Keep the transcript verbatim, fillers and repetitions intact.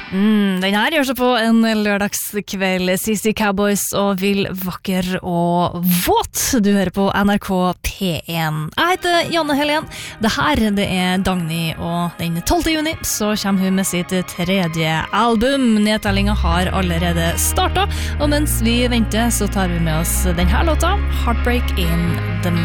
Mm, den her gjør seg på en lørdagskveld. C C Cowboys og Vil vakker og våt. Du hører på N R K P én. Jeg heter Janne Helen. Det her det er Dagny, og den tolvte juni så kommer hun med sitt tredje album. Nedtellinga har allerede startet, og mens vi venter så tar vi med oss den her låta, Heartbreak in the